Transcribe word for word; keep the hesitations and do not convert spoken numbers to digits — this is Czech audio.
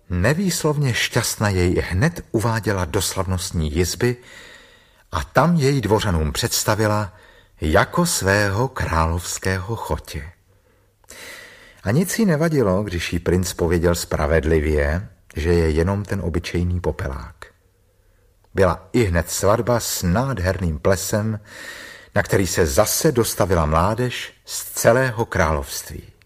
Nevýslovně šťastna jej hned uváděla do slavnostní jizby a tam jej dvořanům představila jako svého královského chotě. A nic jí nevadilo, když jí princ pověděl spravedlivě, že je jenom ten obyčejný popelák. Byla i hned svatba s nádherným plesem, na který se zase dostavila mládež z celého království.